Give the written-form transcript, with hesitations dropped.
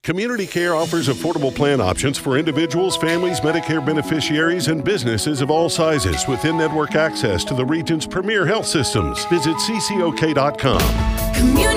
Community Care offers affordable plan options for individuals, families, Medicare beneficiaries, and businesses of all sizes with in-network access to the region's premier health systems. Visit ccok.com.